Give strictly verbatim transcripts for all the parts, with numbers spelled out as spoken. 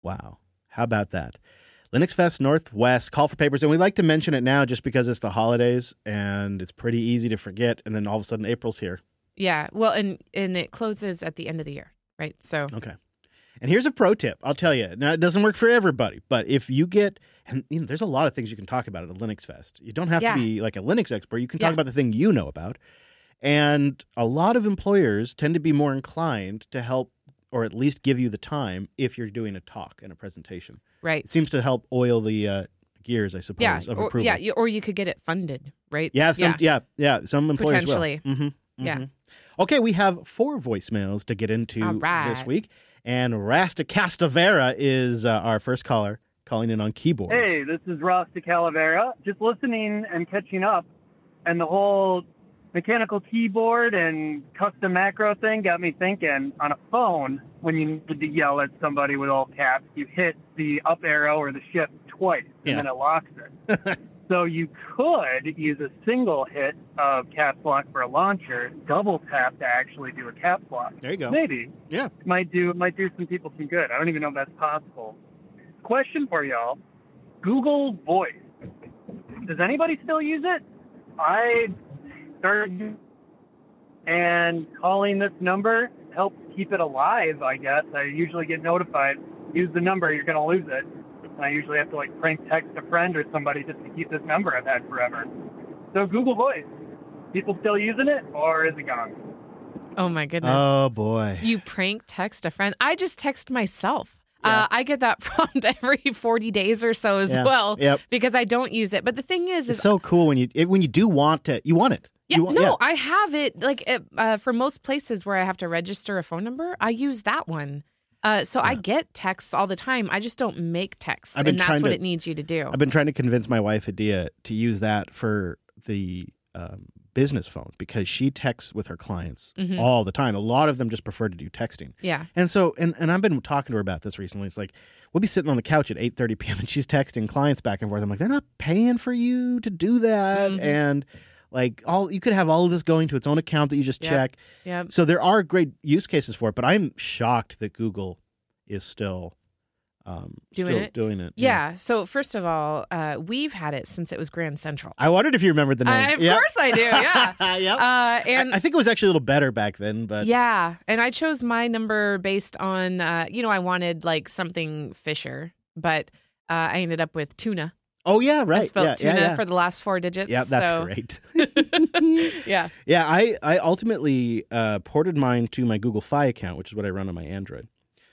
Wow. How about that? Linux Fest Northwest, call for papers. And we like to mention it now just because it's the holidays and it's pretty easy to forget. And then all of a sudden April's here. Yeah. Well, and, and it closes at the end of the year, right? So okay. And here's a pro tip. I'll tell you. Now, it doesn't work for everybody, but if you get, and you know, there's a lot of things you can talk about at a Linux Fest. You don't have yeah. to be like a Linux expert. You can talk yeah. about the thing you know about. And a lot of employers tend to be more inclined to help or at least give you the time if you're doing a talk and a presentation. Right. It seems to help oil the uh, gears, I suppose, yeah. of or, approval. Yeah, you, or you could get it funded, right? Yeah, some, yeah. yeah, yeah, some employers Potentially. will. Mm-hmm, mm-hmm. Yeah. Okay, we have four voicemails to get into All right. this week. And Rasta Castavera is uh, our first caller calling in on keyboards. Hey, this is Rasta Calavera. Just listening and catching up, and the whole mechanical keyboard and custom macro thing got me thinking. On a phone, when you need to yell at somebody with all caps, you hit the up arrow or the shift twice, yeah. and then it locks it. So you could use a single hit of caps lock for a launcher, double tap to actually do a caps lock. There you go. Maybe. Yeah. Might do might do some people some good. I don't even know if that's possible. Question for y'all. Google Voice. Does anybody still use it? I started and calling this number helps keep it alive, I guess. I usually get notified, use the number, you're going to lose it. And I usually have to like prank text a friend or somebody just to keep this number I've had forever. So Google Voice, people still using it or is it gone? Oh my goodness. Oh boy. You prank text a friend. I just text myself. Yeah. Uh, I get that prompt every forty days or so as yeah. well yep. because I don't use it. But the thing is, it's is so cool when you it, when you do want it, you want it. Yeah, you want, no, yeah. I have it. Like it, uh, for most places where I have to register a phone number, I use that one. Uh, so yeah. I get texts all the time. I just don't make texts, and that's what to, it needs you to do. I've been trying to convince my wife, Adia, to use that for the um, business phone because she texts with her clients mm-hmm. all the time. A lot of them just prefer to do texting. Yeah. And so, and, and I've been talking to her about this recently. It's like, we'll be sitting on the couch at eight thirty p.m. and she's texting clients back and forth. I'm like, they're not paying for you to do that. Mm-hmm. And like all you could have all of this going to its own account that you just yep. check. Yep. So there are great use cases for it, but I'm shocked that Google is still um, doing still it. Doing it. Yeah. yeah. So first of all, uh, we've had it since it was Grand Central. I wondered if you remembered the name. Uh, of yep. course I do. Yeah. yep. Uh, and I, I think it was actually a little better back then, but yeah. And I chose my number based on, uh, you know, I wanted like something Fisher, but uh, I ended up with tuna. Oh, yeah, right. I spelled yeah, tuna yeah, yeah. for the last four digits. Yeah, that's so. great. yeah. Yeah, I, I ultimately uh, ported mine to my Google Fi account, which is what I run on my Android.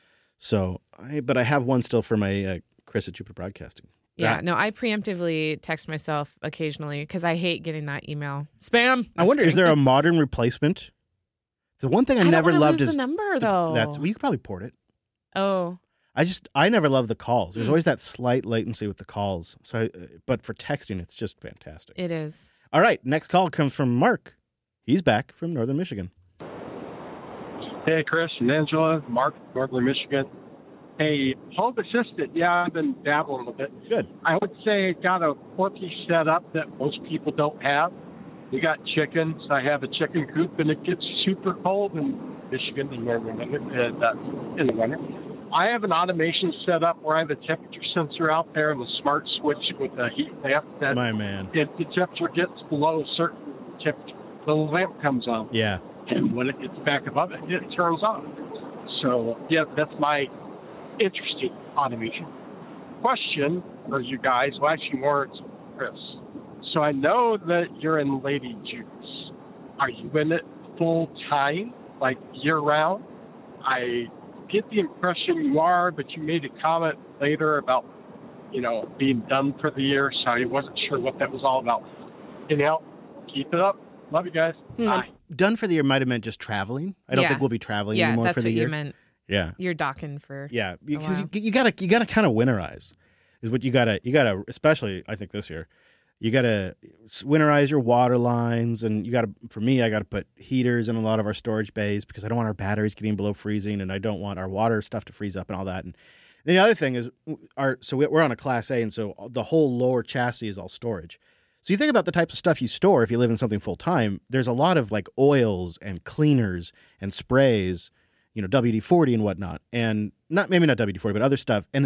So, I, but I have one still for my uh, Chris at Jupiter Broadcasting. Yeah, that, no, I preemptively text myself occasionally because I hate getting that email. Spam. I wonder, kidding. is there a modern replacement? The one thing I, I never don't loved lose is the number, though. That's well, you could probably port it. Oh. I just I never loved the calls. There's Mm. always that slight latency with the calls. So, I, but for texting, it's just fantastic. It is. All right, next call comes from Mark. He's back from Northern Michigan. Hey, Chris and Angela, Mark, Northern Michigan. Hey, home assistant. Yeah, I've been dabbling with it. Good. I would say it got a quirky setup that most people don't have. We got chickens. I have a chicken coop, and it gets super cold in Michigan in the winter. Uh, in the winter. I have an automation set up where I have a temperature sensor out there and a smart switch with a heat lamp. That My man. If the temperature gets below a certain temperature, the lamp comes on. Yeah. And when it gets back above it, it turns on. So, yeah, that's my interesting automation. Question for you guys, well, actually more it's Chris. So I know that you're in Lady Juice. Are you in it full time, like year round? I get the impression you are, but you made a comment later about, you know, being done for the year, so I wasn't sure what that was all about. Anyhow, keep it up. Love you guys. Mm, Bye. Done for the year might have meant just traveling. I don't Yeah. think we'll be traveling Yeah, anymore that's for the what year. you meant. Yeah. You're docking for Yeah, a because while. you, you gotta you gotta kind of winterize, is what you gotta you gotta especially I think this year, you gotta winterize your water lines, and you gotta for me I gotta put heaters in a lot of our storage bays because I don't want our batteries getting below freezing, and I don't want our water stuff to freeze up and all that. And then the other thing is our so we're on a Class A, and so the whole lower chassis is all storage. So you think about the types of stuff you store if you live in something full time. There's a lot of like oils and cleaners and sprays you know, W D forty and whatnot, and not maybe not W D forty, but other stuff. And